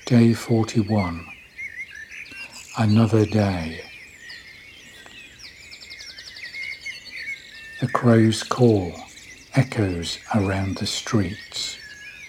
Day 41. Another day. The crow's call echoes around the streets.